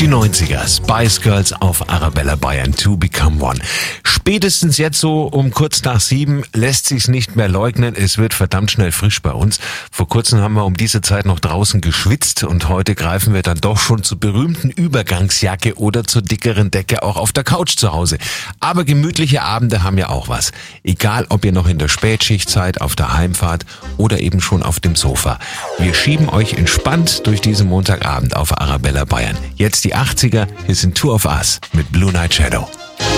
Die 90er, Spice Girls auf Arabella Bayern, To Become One. Spätestens jetzt so um kurz nach 7 lässt sich's nicht mehr leugnen, es wird verdammt schnell frisch bei uns. Vor kurzem haben wir um diese Zeit noch draußen geschwitzt und heute greifen wir dann doch schon zur berühmten Übergangsjacke oder zur dickeren Decke auch auf der Couch zu Hause. Aber gemütliche Abende haben ja auch was. Egal, ob ihr noch in der Spätschicht seid, auf der Heimfahrt oder eben schon auf dem Sofa. Wir schieben euch entspannt durch diesen Montagabend auf Arabella Bayern. Jetzt die 80er, hier sind Two of Us mit Blue Night Shadow.